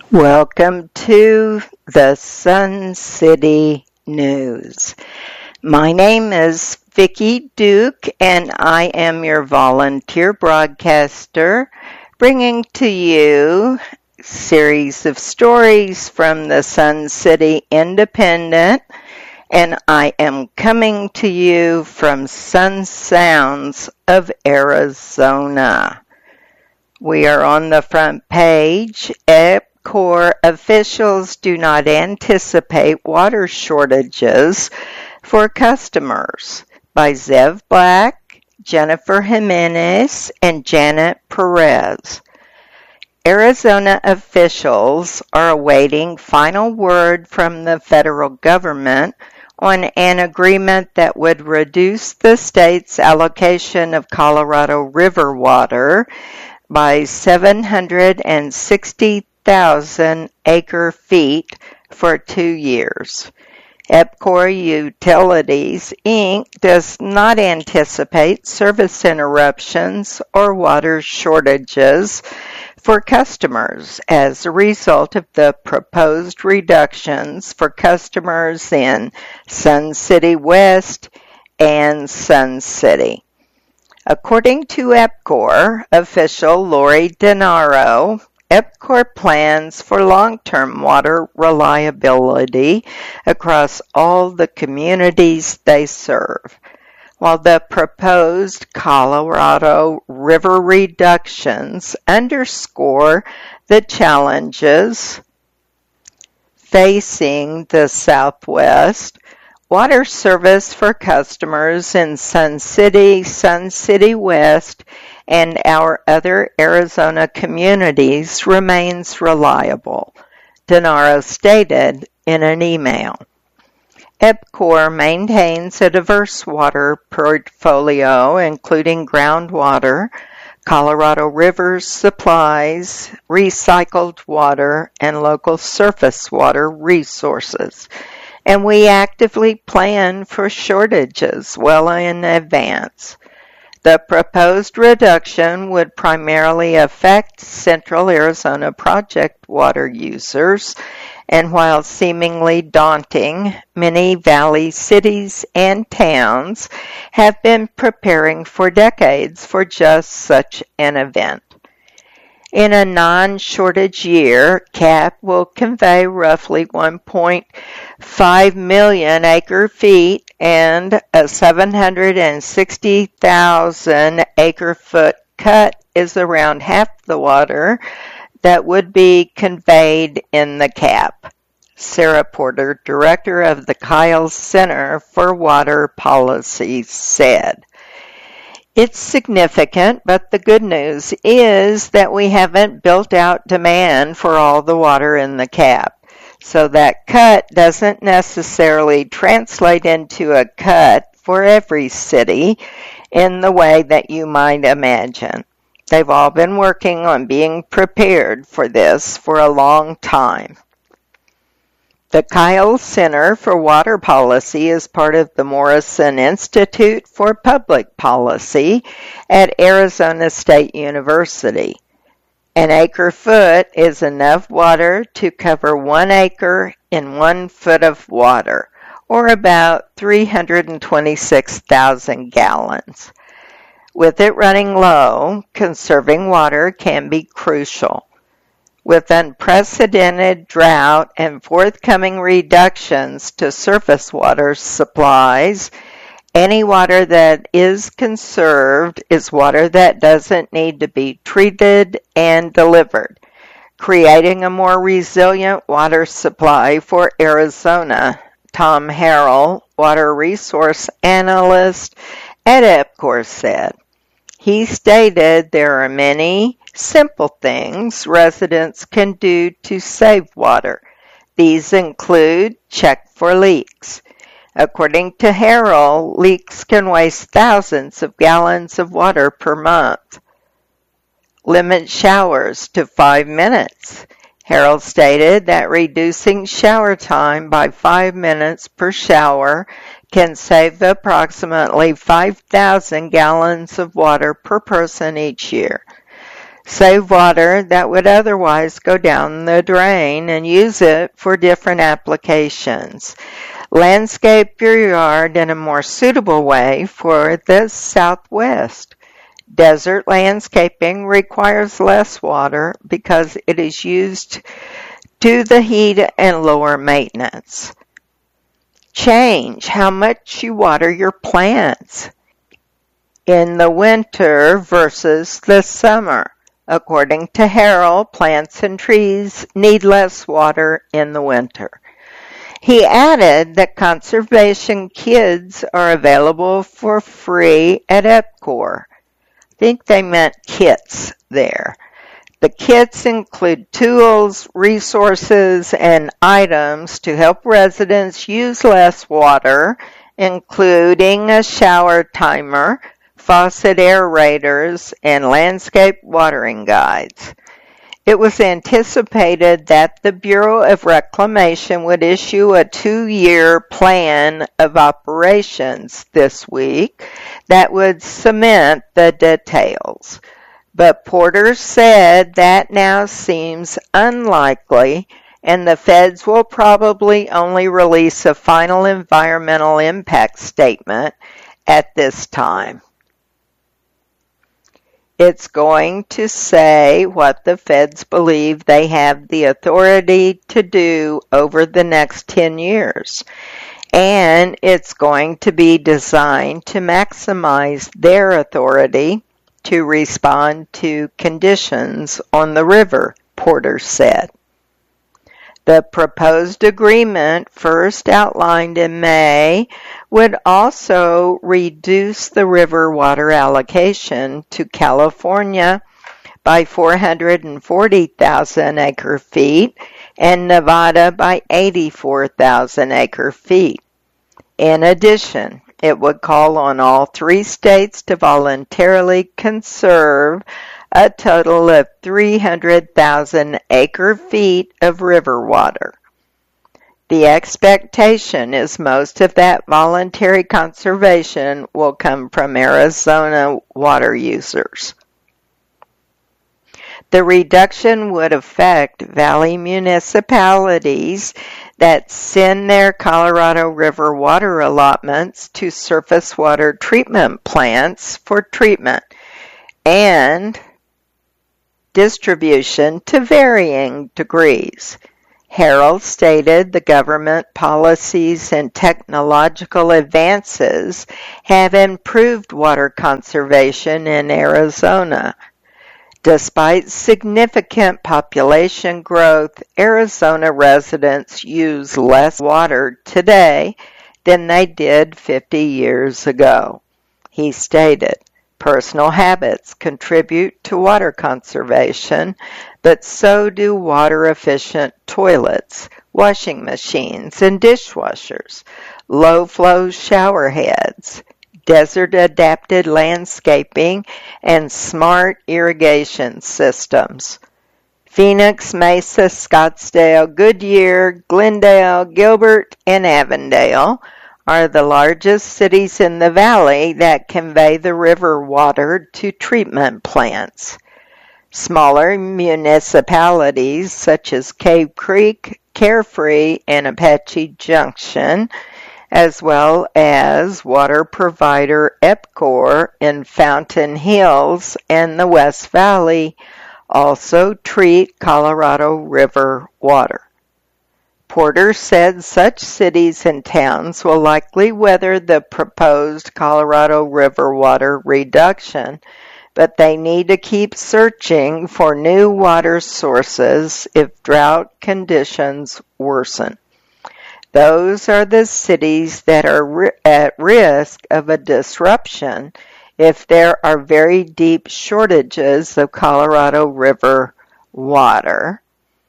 Welcome to the Sun City News. My name is Vicki Duke and I am your volunteer broadcaster bringing to you a series of stories from the Sun City Independent, and I am coming to you from Sun Sounds of Arizona. We are on the front page. EPCOR officials do not anticipate water shortages for customers by Zev Black, Jennifer Jimenez, and Janet Perez. Arizona officials are awaiting final word from the federal government on an agreement that would reduce the state's allocation of Colorado River water by 760,000 acre-feet for 2 years. EPCOR Utilities, Inc. does not anticipate service interruptions or water shortages for customers as a result of the proposed reductions for customers in Sun City West and Sun City. According to EPCOR official Lori Denaro, EPCOR plans for long-term water reliability across all the communities they serve. While the proposed Colorado River reductions underscore the challenges facing the Southwest, water service for customers in Sun City West, and our other Arizona communities remains reliable, Denaro stated in an email. EPCOR maintains a diverse water portfolio, including groundwater, Colorado River supplies, recycled water, and local surface water resources, and we actively plan for shortages well in advance. The proposed reduction would primarily affect Central Arizona project water users, and while seemingly daunting, many valley cities and towns have been preparing for decades for just such an event. In a non-shortage year, CAP will convey roughly 1.5 million acre-feet, and a 760,000 acre-foot cut is around half the water that would be conveyed in the CAP. Sarah Porter, director of the Kyles Center for Water Policy, said. It's significant, but the good news is that we haven't built out demand for all the water in the CAP. So that cut doesn't necessarily translate into a cut for every city in the way that you might imagine. They've all been working on being prepared for this for a long time. The Kyles Center for Water Policy is part of the Morrison Institute for Public Policy at Arizona State University. An acre-foot is enough water to cover 1 acre in 1 foot of water, or about 326,000 gallons. With it running low, conserving water can be crucial. With unprecedented drought and forthcoming reductions to surface water supplies, any water that is conserved is water that doesn't need to be treated and delivered, creating a more resilient water supply for Arizona, Tom Harrell, water resource analyst at EPCOR, said. He stated there are many simple things residents can do to save water. These include check for leaks. According to Harrell, leaks can waste thousands of gallons of water per month. Limit showers to 5 minutes. Harrell stated that reducing shower time by 5 minutes per shower can save approximately 5,000 gallons of water per person each year. save water that would otherwise go down the drain, and use it for different applications. Landscape your yard in a more suitable way for the Southwest. Desert landscaping requires less water because it is used to the heat and lower maintenance. Change how much you water your plants in the winter versus the summer. According to Harold, plants and trees need less water in the winter. He added that conservation kits are available for free at EPCOR. I think they meant kits there. The kits include tools, resources, and items to help residents use less water, including a shower timer, faucet aerators, and landscape watering guides. It was anticipated that the Bureau of Reclamation would issue a 2-year plan of operations this week that would cement the details. But Porter said that now seems unlikely, and the feds will probably only release a final environmental impact statement at this time. It's going to say what the feds believe they have the authority to do over the next 10 years. And it's going to be designed to maximize their authority to respond to conditions on the river, Porter said. The proposed agreement, first outlined in May, would also reduce the river water allocation to California by 440,000 acre-feet and Nevada by 84,000 acre-feet. In addition, it would call on all 3 states to voluntarily conserve a total of 300,000 acre-feet of river water. The expectation is most of that voluntary conservation will come from Arizona water users. The reduction would affect valley municipalities that send their Colorado River water allotments to surface water treatment plants for treatment and distribution to varying degrees. Harold stated the government policies and technological advances have improved water conservation in Arizona. Despite significant population growth, Arizona residents use less water today than they did 50 years ago. He stated, personal habits contribute to water conservation, but so do water-efficient toilets, washing machines, and dishwashers, low-flow shower heads, desert-adapted landscaping, and smart irrigation systems. Phoenix, Mesa, Scottsdale, Goodyear, Glendale, Gilbert, and Avondale are the largest cities in the valley that convey the river water to treatment plants. Smaller municipalities such as Cave Creek, Carefree, and Apache Junction, as well as water provider EPCOR in Fountain Hills and the West Valley, also treat Colorado River water. Porter said such cities and towns will likely weather the proposed Colorado River water reduction, but they need to keep searching for new water sources if drought conditions worsen. Those are the cities that are at risk of a disruption if there are very deep shortages of Colorado River water.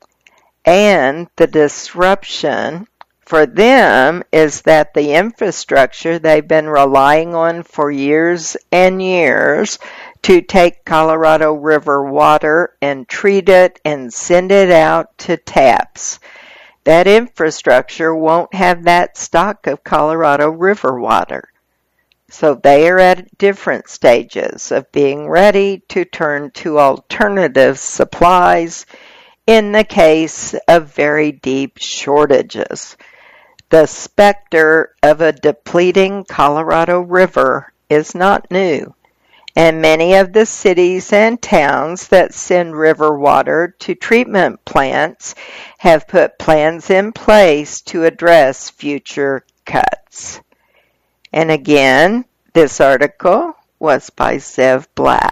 And the disruption for them is that the infrastructure they've been relying on for years and years to take Colorado River water and treat it and send it out to taps. That infrastructure won't have that stock of Colorado River water. So they are at different stages of being ready to turn to alternative supplies in the case of very deep shortages. The specter of a depleting Colorado River is not new, and many of the cities and towns that send river water to treatment plants have put plans in place to address future cuts. And again, this article was by Zev Black.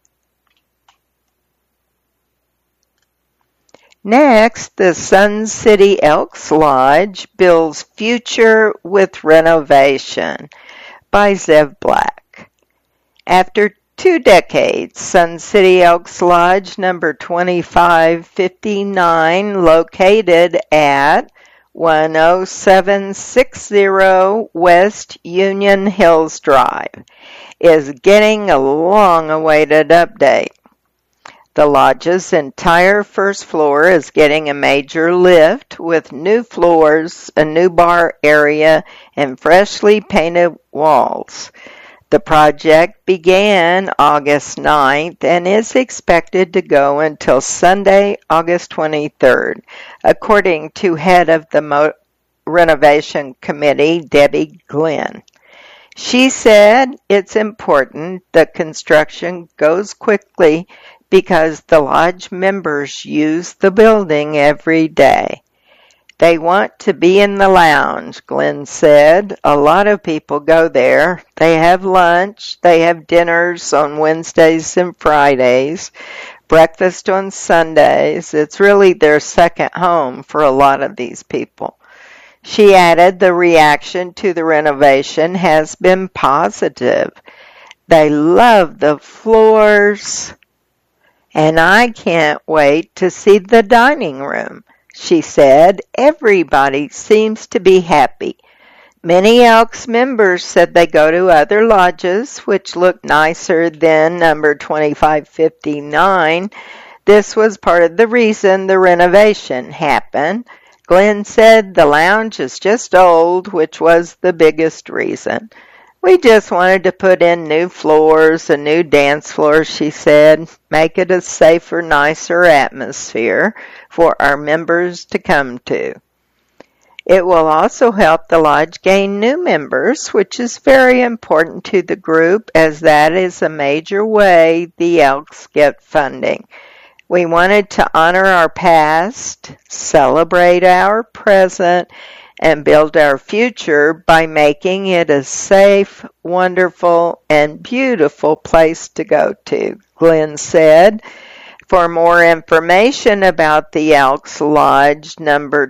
Next, the Sun City Elks Lodge builds future with renovation by Zev Black. After 2 decades, Sun City Elks Lodge number 2559, located at 10760 West Union Hills Drive, is getting a long-awaited update. The lodge's entire first floor is getting a major lift with new floors, a new bar area, and freshly painted walls. The project began August 9th and is expected to go until Sunday, August 23rd, according to head of the renovation committee, Debbie Glenn. She said it's important the construction goes quickly because the lodge members use the building every day. They want to be in the lounge, Glenn said. A lot of people go there. They have lunch. They have dinners on Wednesdays and Fridays, breakfast on Sundays. It's really their second home for a lot of these people. She added the reaction to the renovation has been positive. They love the floors, and I can't wait to see the dining room. She said, everybody seems to be happy. Many Elks members said they go to other lodges, which look nicer than number 2559. This was part of the reason the renovation happened. Glenn said the lounge is just old, which was the biggest reason. We just wanted to put in new floors, a new dance floor, she said, make it a safer, nicer atmosphere for our members to come to. It will also help the lodge gain new members, which is very important to the group as that is a major way the Elks get funding. We wanted to honor our past, celebrate our present, and build our future by making it a safe, wonderful, and beautiful place to go to, Glenn said. For more information about the Elks Lodge number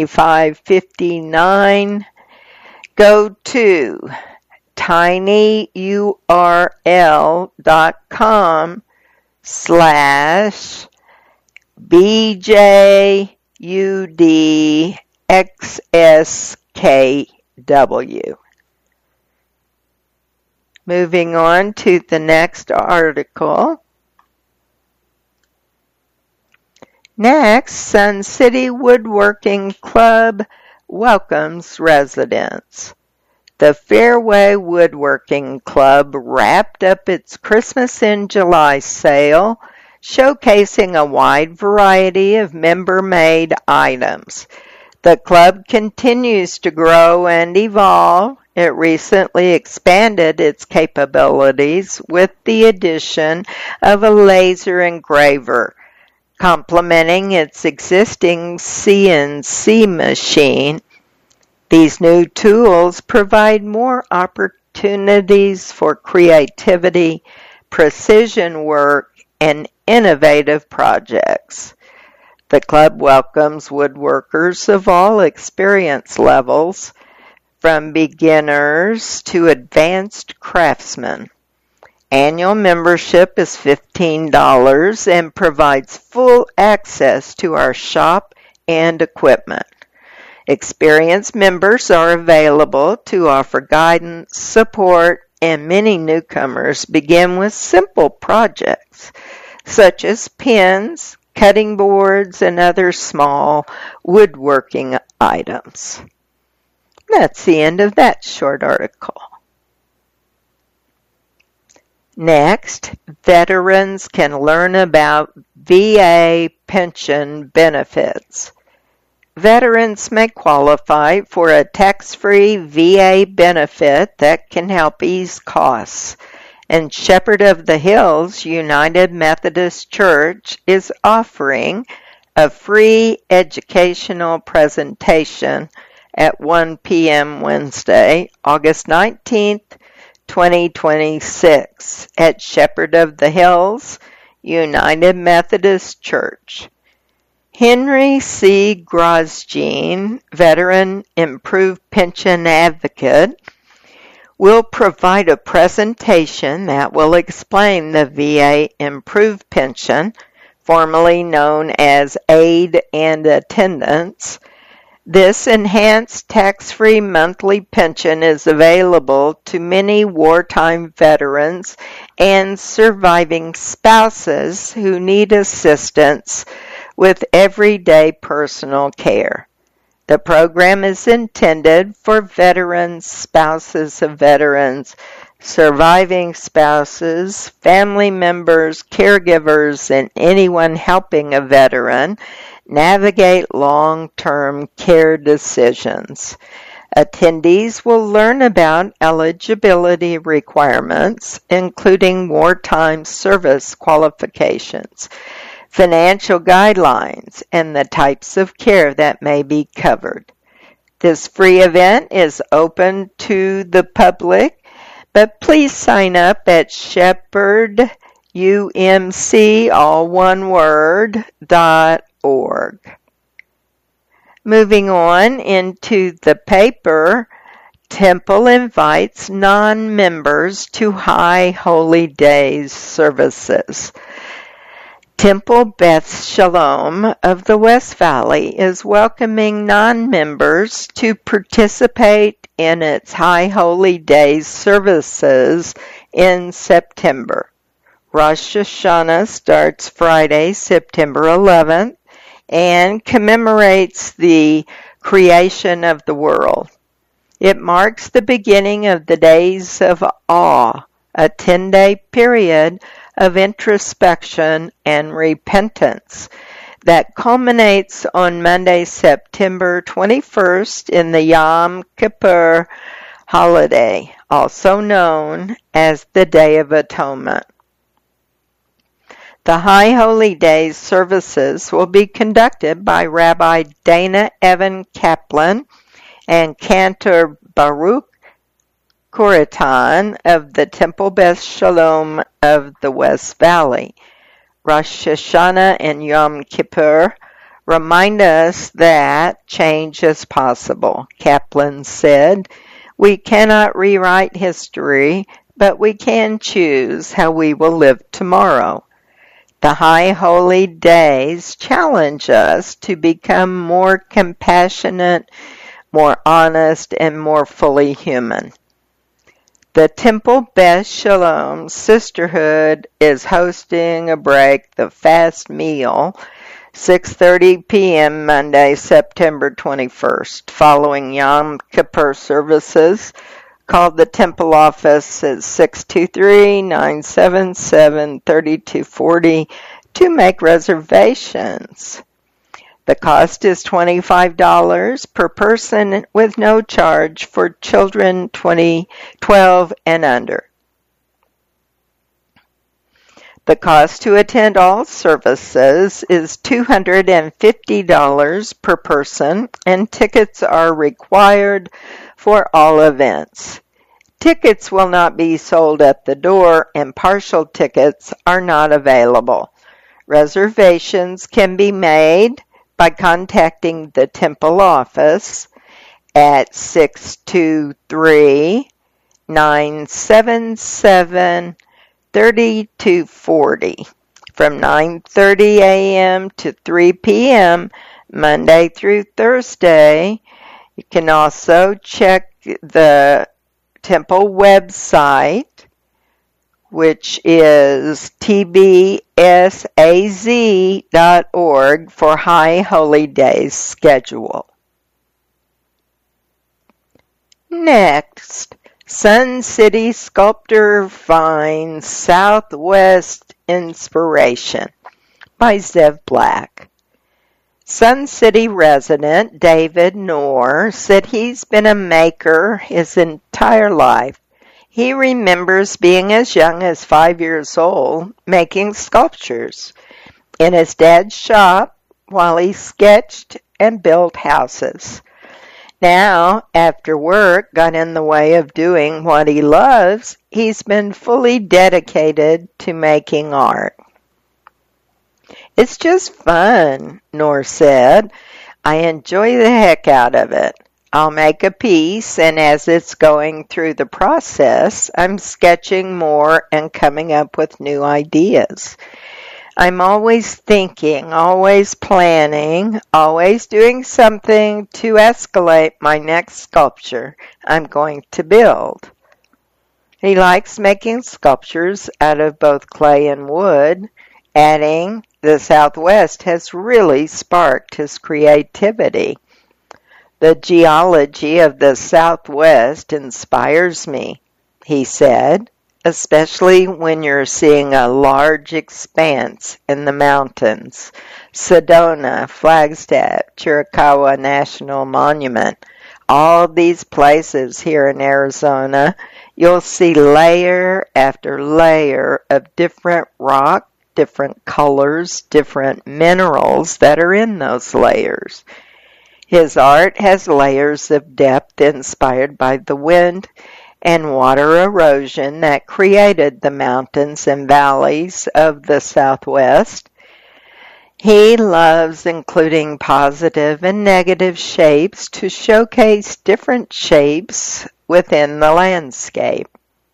2559, go to tinyurl.com/BJUDXSKW. Moving on to the next article. Next, Sun City Woodworking Club welcomes residents. The Fairway Woodworking Club wrapped up its Christmas in July sale, showcasing a wide variety of member-made items. The club continues to grow and evolve. It recently expanded its capabilities with the addition of a laser engraver, complementing its existing CNC machine. These new tools provide more opportunities for creativity, precision work, and innovative projects. The club welcomes woodworkers of all experience levels, from beginners to advanced craftsmen. Annual membership is $15 and provides full access to our shop and equipment. Experienced members are available to offer guidance, support, and many newcomers begin with simple projects such as pins, cutting boards, and other small woodworking items. That's the end of that short article. Next, veterans can learn about VA pension benefits. Veterans may qualify for a tax-free VA benefit that can help ease costs, and Shepherd of the Hills United Methodist Church is offering a free educational presentation at 1 p.m. Wednesday, August 19th, 2026 at Shepherd of the Hills United Methodist Church. Henry C. Grosjean, veteran improved pension advocate, will provide a presentation that will explain the VA improved pension, formerly known as aid and attendance. This enhanced tax-free monthly pension is available to many wartime veterans and surviving spouses who need assistance with everyday personal care. The program is intended for veterans, spouses of veterans, surviving spouses, family members, caregivers, and anyone helping a veteran navigate long-term care decisions. Attendees will learn about eligibility requirements, including wartime service qualifications, financial guidelines, and the types of care that may be covered. This free event is open to the public, but please sign up at shepherdumc, all one word, .org. Moving on into the paper, Temple invites non-members to High Holy Days services. Temple Beth Shalom of the West Valley is welcoming non-members to participate in its High Holy Days services in September. Rosh Hashanah starts Friday, September 11th, and commemorates the creation of the world. It marks the beginning of the Days of Awe, a 10-day period of introspection and repentance that culminates on Monday, September 21st in the Yom Kippur holiday, also known as the Day of Atonement. The High Holy Days services will be conducted by Rabbi Dana Evan Kaplan and Cantor Baruch Corritan of the Temple Beth Shalom of the West Valley. Rosh Hashanah and Yom Kippur remind us that change is possible. Kaplan said, "We cannot rewrite history, but we can choose how we will live tomorrow." The High Holy Days challenge us to become more compassionate, more honest, and more fully human. The Temple Beth Shalom Sisterhood is hosting a break the fast meal, 6:30 p.m. Monday, September 21st, following Yom Kippur services. Call the Temple office at 623-977-3240 to make reservations. The cost is $25 per person with no charge for children 12 and under. The cost to attend all services is $250 per person, and tickets are required for all events. Tickets will not be sold at the door, and partial tickets are not available. Reservations can be made by contacting the Temple office at 623-977-3240 from 9:30 a.m. to 3 p.m. Monday through Thursday. You can also check the Temple website, which is tbsaz.org, for High Holy Days schedule. Next, Sun City sculptor finds Southwest inspiration by Zev Black. Sun City resident David Knorr said he's been a maker his entire life. He remembers being as young as 5 years old making sculptures in his dad's shop while he sketched and built houses. Now, after work got in the way of doing what he loves, he's been fully dedicated to making art. It's just fun, Knorr said. I enjoy the heck out of it. I'll make a piece, and as it's going through the process, I'm sketching more and coming up with new ideas. I'm always thinking, always planning, always doing something to escalate my next sculpture I'm going to build. He likes making sculptures out of both clay and wood, adding, the Southwest has really sparked his creativity. The geology of the Southwest inspires me, he said, especially when you're seeing a large expanse in the mountains. Sedona, Flagstaff, Chiricahua National Monument, all these places here in Arizona, you'll see layer after layer of different rock, different colors, different minerals that are in those layers. His art has layers of depth inspired by the wind and water erosion that created the mountains and valleys of the Southwest. He loves including positive and negative shapes to showcase different shapes within the landscape.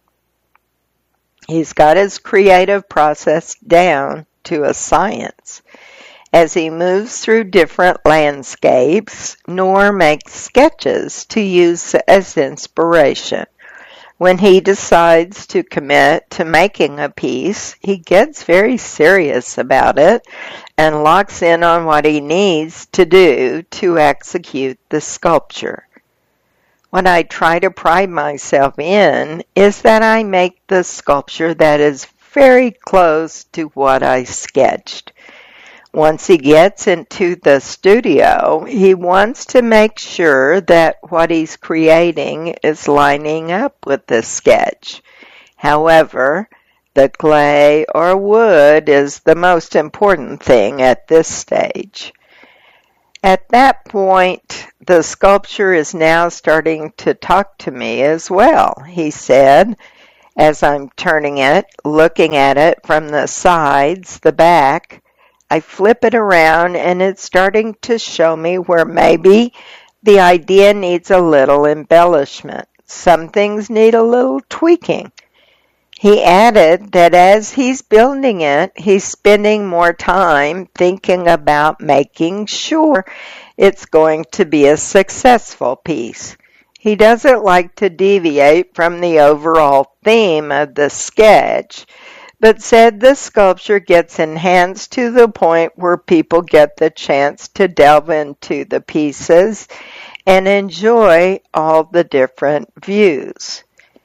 He's got his creative process down to a science. As he moves through different landscapes, Knorr makes sketches to use as inspiration. When he decides to commit to making a piece, he gets very serious about it and locks in on what he needs to do to execute the sculpture. What I try to pride myself in is that I make the sculpture that is very close to what I sketched. Once he gets into the studio, he wants to make sure that what he's creating is lining up with the sketch. However, the clay or wood is the most important thing at this stage. At that point, the sculpture is now starting to talk to me as well, he said, as I'm turning it, looking at it from the sides, the back. I flip it around and it's starting to show me where maybe the idea needs a little embellishment. Some things need a little tweaking. He added that as he's building it, he's spending more time thinking about making sure it's going to be a successful piece. He doesn't like to deviate from the overall theme of the sketch, but said the sculpture gets enhanced to the point where people get the chance to delve into the pieces and enjoy all the different views.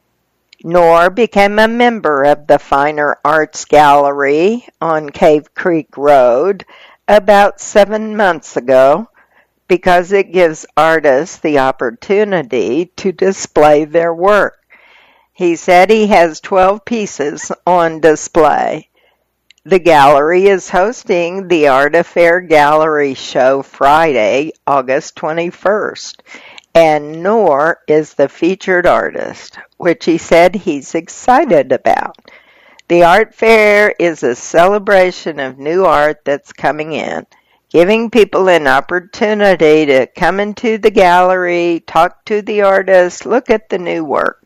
Knorr became a member of the Finer Arts Gallery on Cave Creek Road about 7 months ago because it gives artists the opportunity to display their work. He said he has 12 pieces on display. The gallery is hosting the Art Affair Gallery Show Friday, August 21st, and Knorr is the featured artist, which he said he's excited about. The art fair is a celebration of new art that's coming in, giving people an opportunity to come into the gallery, talk to the artist, look at the new work.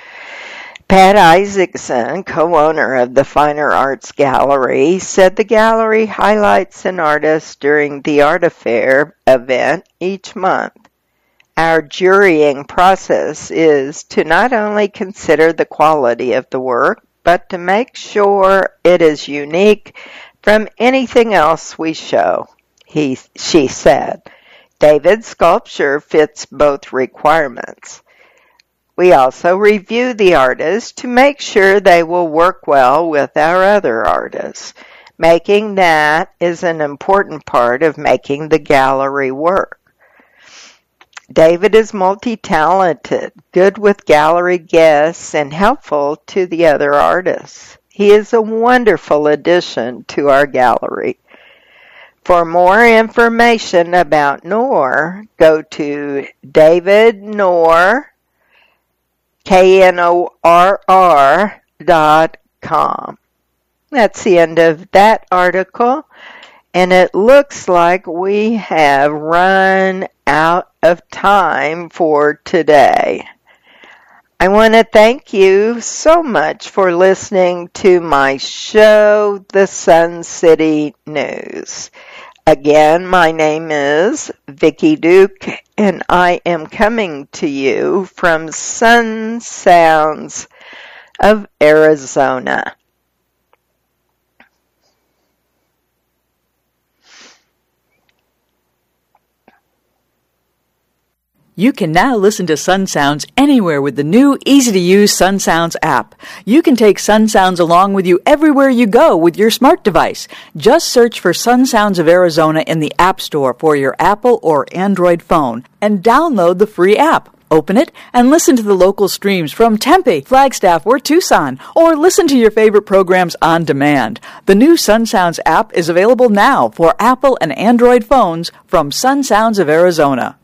Pat Isaacson, co-owner of the Finer Arts Gallery, said the gallery highlights an artist during the Art Affair event each month. Our jurying process is to not only consider the quality of the work, but to make sure it is unique from anything else we show, she said. David's sculpture fits both requirements. We also review the artists to make sure they will work well with our other artists. Making that is an important part of making the gallery work. David is multi-talented, good with gallery guests, and helpful to the other artists. He is a wonderful addition to our gallery. For more information about Knorr, go to davidknorr.com. That's the end of that article, and it looks like we have run out of time for today. I want to thank you so much for listening to my show, The Sun City News. Again, my name is Vicki Duke, and I am coming to you from Sun Sounds of Arizona. You can now listen to Sun Sounds anywhere with the new, easy-to-use Sun Sounds app. You can take Sun Sounds along with you everywhere you go with your smart device. Just search for Sun Sounds of Arizona in the App Store for your Apple or Android phone and download the free app. Open it and listen to the local streams from Tempe, Flagstaff, or Tucson, or listen to your favorite programs on demand. The new Sun Sounds app is available now for Apple and Android phones from Sun Sounds of Arizona.